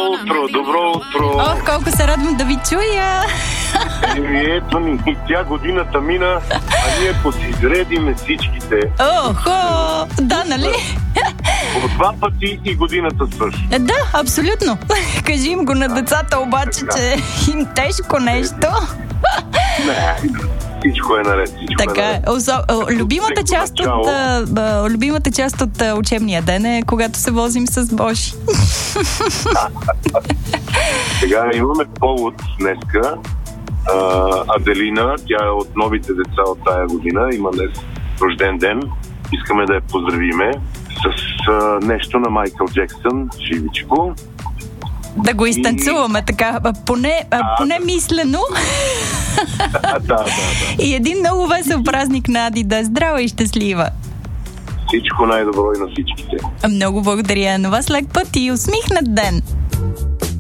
Добро утро. Ох, колко се радвам да ви чуя. Ето ни, тя годината мина, а ние посизредиме всичките. Охо, да, нали? По 2 пъти и годината свърши. Да, абсолютно. Кажи им го на децата обаче, че им тежко нещо. Не, всичко е наред. Така е. Любимата част от учебния ден е когато се возим с Божи. Сега имаме повод днеска. Аделина, тя е от новите деца от тая година, има днес рожден ден. Искаме да я поздравиме с нещо на Майкъл Джексън, живичко. Да го изтанцуваме така, поне мислено. Да. И един много весел празник на Ади, да е здрава и щастлива. Всичко най-добро и на всичките. Много благодаря на вас, лек път и усмихнат ден.